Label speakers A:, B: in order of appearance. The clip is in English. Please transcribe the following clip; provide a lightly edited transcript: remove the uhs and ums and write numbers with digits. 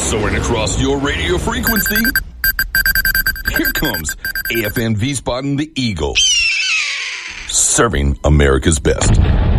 A: Soaring across your radio frequency, here comes AFN Wiesbaden the Eagle, serving America's best.